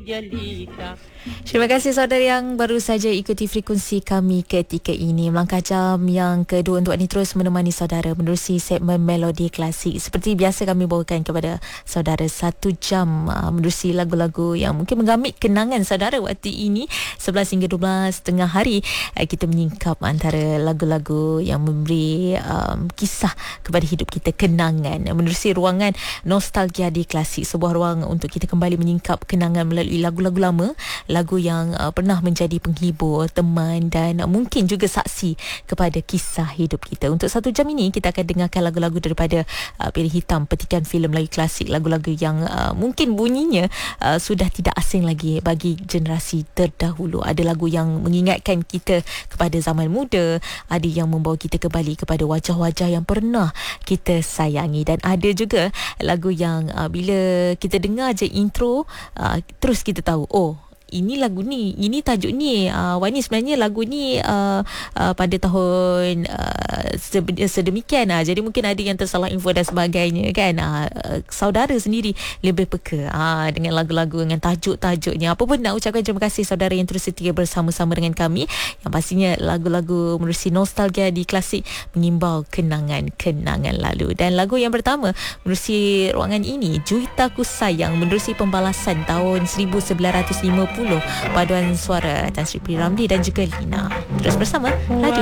Terima kasih saudara yang baru saja ikuti frekuensi kami ketika ini. Melangkah jam yang kedua untuk ini terus menemani saudara menerusi segmen Melodi Klasik. Seperti biasa kami bawakan kepada saudara 1 jam menerusi lagu-lagu yang mungkin menggamit kenangan saudara waktu ini 11 hingga 12 tengah hari. Kita menyingkap antara lagu-lagu yang memberi kisah kepada hidup kita, kenangan. Menerusi ruangan Nostalgia di Klasik, sebuah ruang untuk kita kembali menyingkap kenangan melalui lagu-lagu lama, lagu yang pernah menjadi penghibur, teman dan mungkin juga saksi kepada kisah hidup kita. Untuk 1 jam ini kita akan dengarkan lagu-lagu daripada Piring Hitam, petikan filem Melayu klasik, lagu-lagu yang mungkin bunyinya sudah tidak asing lagi bagi generasi terdahulu. Ada lagu yang mengingatkan kita kepada zaman muda, ada yang membawa kita kembali kepada wajah-wajah yang pernah kita sayangi, dan ada juga lagu yang bila kita dengar je intro terus kita tahu, oh ini lagu ni, ini tajuk ni, Wani sebenarnya lagu ni pada tahun sedemikian. Jadi mungkin ada yang tersalah info dan sebagainya kan. Saudara sendiri lebih peka dengan lagu-lagu, dengan tajuk-tajuknya. Apa pun nak ucapkan terima kasih saudara yang terus setia bersama-sama dengan kami. Yang pastinya lagu-lagu menerusi Nostalgia di Klasik mengimbau kenangan-kenangan lalu. Dan lagu yang pertama menerusi ruangan ini, Juwitaku Sayang, menerusi pembalasan tahun 1950, paduan suara Tan Sri P. Ramlee dan juga Lina. Terus bersama Radio